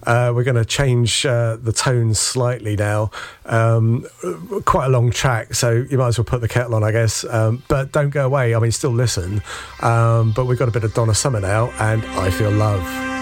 We're going to change the tone slightly now. Quite a long track, so you might as well put the kettle on, I guess. But don't go away. I mean, still listen. But we've got a bit of Donna Summer now, and I Feel Love.